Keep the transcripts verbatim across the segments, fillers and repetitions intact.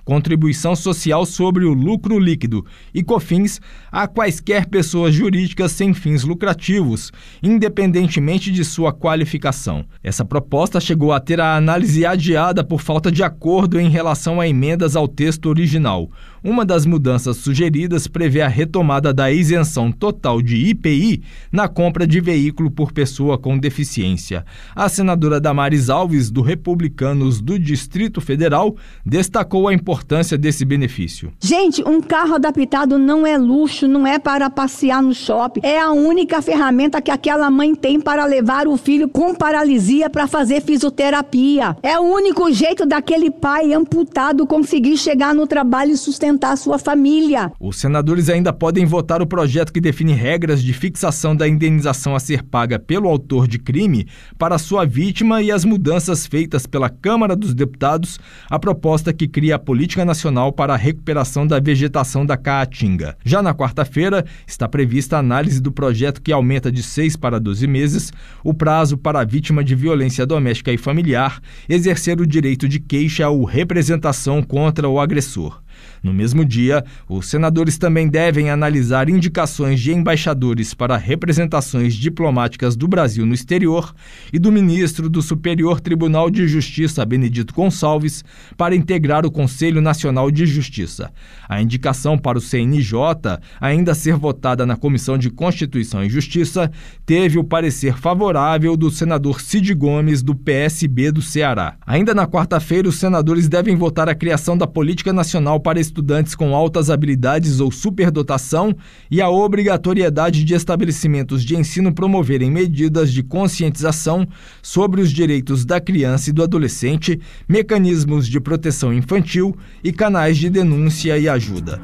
Contribuição Social sobre o Lucro Líquido e COFINS a quaisquer pessoas jurídicas sem fins lucrativos, independentemente de sua qualificação. Essa proposta chegou a ter a análise adiada por falta de acordo em relação a emendas ao texto original. Uma das mudanças sugeridas prevê a retomada da isenção total de I P I na compra de veículo por pessoa com deficiência. A senadora Damares Alves, do Republicanos do Distrito Federal, destacou a importância desse benefício. Gente, um carro adaptado não é luxo, não é para passear no shopping. É a única ferramenta que aquela mãe tem para levar o filho com paralisia para fazer fisioterapia. É o único jeito daquele pai amputado conseguir chegar no trabalho e sustentar a sua família. Os senadores ainda podem votar o projeto que define regras de fixação da indenização a ser paga pelo autor de crime para sua vítima e as mudanças feitas pela Câmara dos Deputados, a proposta que cria a Política Nacional para a Recuperação da Vegetação da Caatinga. Já na quarta-feira, está prevista a análise do projeto que aumenta de seis para doze meses o prazo para a vítima de violência doméstica e familiar exercer o direito de queixa ou representação contra o agressor. No mesmo dia, os senadores também devem analisar indicações de embaixadores para representações diplomáticas do Brasil no exterior e do ministro do Superior Tribunal de Justiça, Benedito Gonçalves, para integrar o Conselho Nacional de Justiça. A indicação para o C N J, ainda a ser votada na Comissão de Constituição e Justiça, teve o parecer favorável do senador Cid Gomes, do P S B do Ceará. Ainda na quarta-feira, os senadores devem votar a criação da Política Nacional para estudantes com altas habilidades ou superdotação e a obrigatoriedade de estabelecimentos de ensino promoverem medidas de conscientização sobre os direitos da criança e do adolescente, mecanismos de proteção infantil e canais de denúncia e ajuda.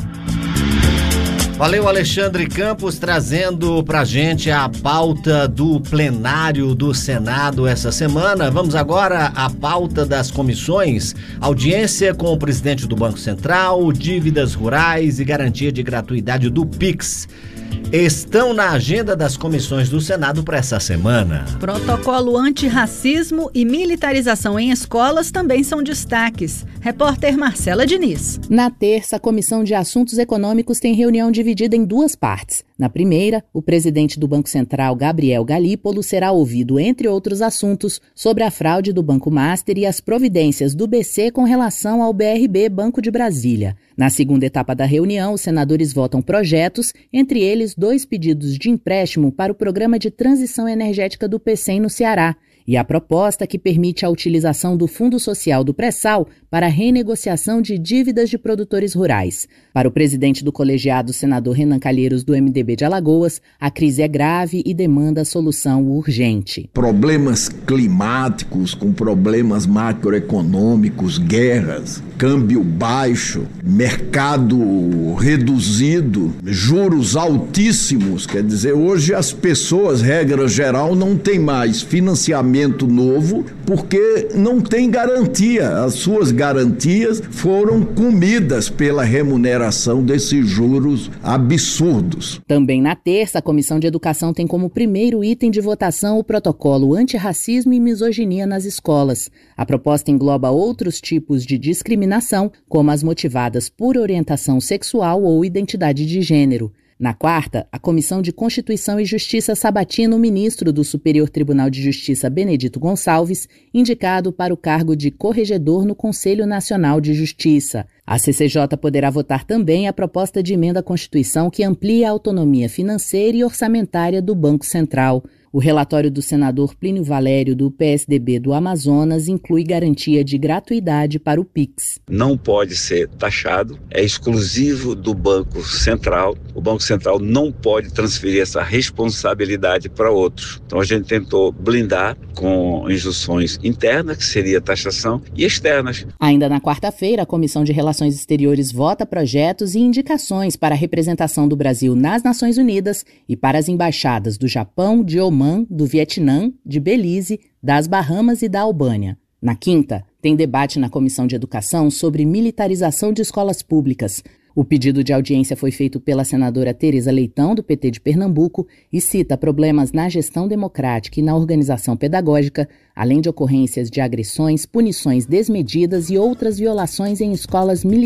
Valeu, Alexandre Campos, trazendo pra gente a pauta do plenário do Senado essa semana. Vamos agora à pauta das comissões. Audiência com o presidente do Banco Central, dívidas rurais e garantia de gratuidade do Pix estão na agenda das comissões do Senado para essa semana. Protocolo antirracismo e militarização em escolas também são destaques. Repórter Marcela Diniz. Na terça, a Comissão de Assuntos Econômicos tem reunião dividida em duas partes. Na primeira, o presidente do Banco Central, Gabriel Galípolo, será ouvido, entre outros assuntos, sobre a fraude do Banco Master e as providências do B C com relação ao B R B Banco de Brasília. Na segunda etapa da reunião, os senadores votam projetos, entre eles dois pedidos de empréstimo para o Programa de Transição Energética do PECEM no Ceará e a proposta que permite a utilização do Fundo Social do Pré-Sal para a renegociação de dívidas de produtores rurais. Para o presidente do colegiado, senador Renan Calheiros, do M D B de Alagoas, a crise é grave e demanda solução urgente. Problemas climáticos, com problemas macroeconômicos, guerras, câmbio baixo, mercado reduzido, juros altíssimos. Quer dizer, hoje as pessoas, regra geral, não têm mais financiamento novo porque não tem garantia. As suas garantias foram comidas pela remuneração desses juros absurdos. Também na terça, a Comissão de Educação tem como primeiro item de votação o protocolo antirracismo e misoginia nas escolas. A proposta engloba outros tipos de discriminação, como as motivadas por orientação sexual ou identidade de gênero. Na quarta, a Comissão de Constituição e Justiça sabatina o ministro do Superior Tribunal de Justiça, Benedito Gonçalves, indicado para o cargo de corregedor no Conselho Nacional de Justiça. A C C J poderá votar também a proposta de emenda à Constituição que amplia a autonomia financeira e orçamentária do Banco Central. O relatório do senador Plínio Valério, do P S D B do Amazonas, inclui garantia de gratuidade para o Pix. Não pode ser taxado, é exclusivo do Banco Central. O Banco Central não pode transferir essa responsabilidade para outros. Então a gente tentou blindar com injunções internas, que seria taxação, e externas. Ainda na quarta-feira, a Comissão de Relações Exteriores vota projetos e indicações para a representação do Brasil nas Nações Unidas e para as embaixadas do Japão, de Omã, do Vietnã, de Belize, das Bahamas e da Albânia. Na quinta, tem debate na Comissão de Educação sobre militarização de escolas públicas. O pedido de audiência foi feito pela senadora Tereza Leitão, do P T de Pernambuco, e cita problemas na gestão democrática e na organização pedagógica, além de ocorrências de agressões, punições desmedidas e outras violações em escolas militares.